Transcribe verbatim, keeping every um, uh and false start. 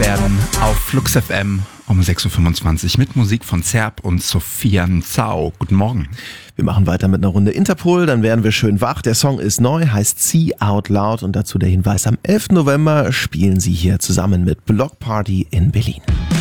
werden auf Flux F M um sechs Uhr fünfundzwanzig mit Musik von Zerb und Sophia Zau. Guten Morgen. Wir machen weiter mit einer Runde Interpol, dann werden wir schön wach. Der Song ist neu, heißt See Out Loud und dazu der Hinweis, am elften November spielen sie hier zusammen mit Block Party in Berlin.